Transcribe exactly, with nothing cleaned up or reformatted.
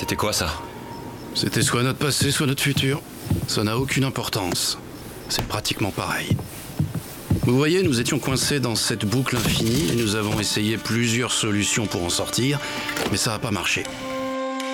C'était quoi ça? C'était soit notre passé, soit notre futur. Ça n'a aucune importance. C'est pratiquement pareil. Vous voyez, nous étions coincés dans cette boucle infinie et nous avons essayé plusieurs solutions pour en sortir, mais ça n'a pas marché.